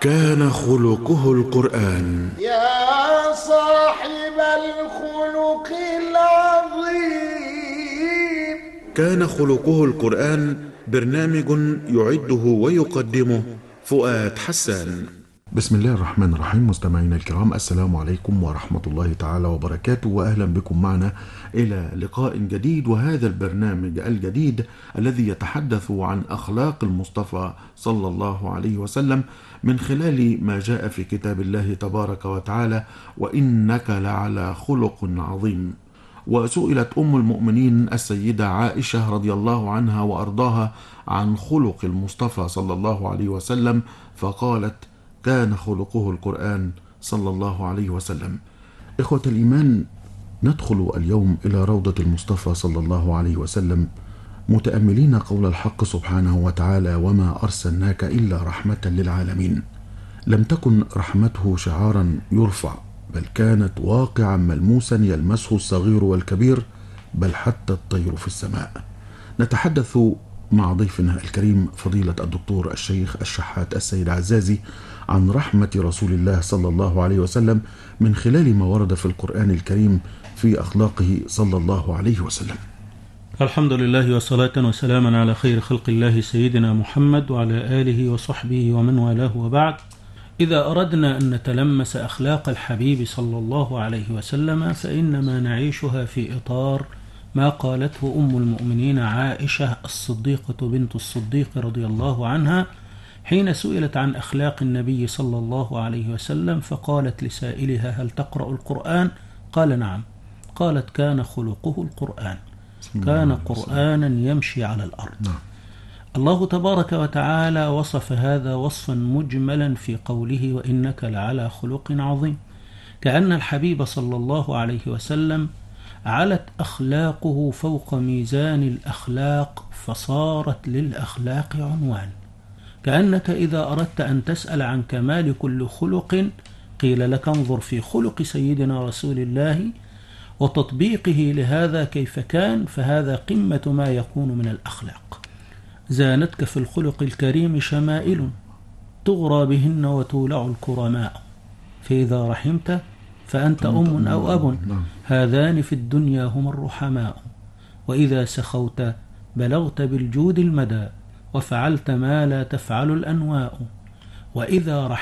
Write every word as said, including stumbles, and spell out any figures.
كان خلقه القرآن. يا صاحب الخلق العظيم. كان خلقه القرآن برنامج يعده ويقدمه فؤاد حسان. بسم الله الرحمن الرحيم. مستمعينا الكرام، السلام عليكم ورحمة الله تعالى وبركاته، وأهلا بكم معنا إلى لقاء جديد، وهذا البرنامج الجديد الذي يتحدث عن أخلاق المصطفى صلى الله عليه وسلم من خلال ما جاء في كتاب الله تبارك وتعالى: وإنك لعلى خلق عظيم. وسئلت أم المؤمنين السيدة عائشة رضي الله عنها وأرضاها عن خلق المصطفى صلى الله عليه وسلم، فقالت: كان خلقه القرآن صلى الله عليه وسلم. إخوة الإيمان، ندخل اليوم إلى روضة المصطفى صلى الله عليه وسلم متأملين قول الحق سبحانه وتعالى: وما أرسلناك إلا رحمة للعالمين. لم تكن رحمته شعارا يرفع، بل كانت واقعا ملموسا يلمسه الصغير والكبير، بل حتى الطير في السماء. نتحدث مع ضيفنا الكريم فضيلة الدكتور الشيخ الشحات السيد عزازي عن رحمة رسول الله صلى الله عليه وسلم من خلال ما ورد في القرآن الكريم في أخلاقه صلى الله عليه وسلم. الحمد لله وصلاة وسلاما على خير خلق الله سيدنا محمد وعلى آله وصحبه ومن والاه، وبعد. إذا أردنا أن نتلمس أخلاق الحبيب صلى الله عليه وسلم فإنما نعيشها في إطار ما قالته أم المؤمنين عائشة الصديقة بنت الصديق رضي الله عنها حين سئلت عن أخلاق النبي صلى الله عليه وسلم، فقالت لسائلها: هل تقرأ القرآن؟ قال: نعم. قالت: كان خلقه القرآن، كان قرآنا يمشي على الأرض. الله تبارك وتعالى وصف هذا وصفا مجملا في قوله: وإنك لعلى خلق عظيم، كأن الحبيب صلى الله عليه وسلم علت أخلاقه فوق ميزان الأخلاق، فصارت للأخلاق عنوان. كأنك إذا أردت أن تسأل عن كمال كل خلق قيل لك: انظر في خلق سيدنا رسول الله وتطبيقه لهذا كيف كان، فهذا قمة ما يكون من الأخلاق. زانتك في الخلق الكريم شمائل تغرى بهن وتولع الكرماء، فإذا رحمت فأنت أم أو أب، هذان في الدنيا هما الرحماء، وإذا سخوت بلغت بالجود المدى، وفعلت ما لا تفعل الأنواء، وإذا رحمت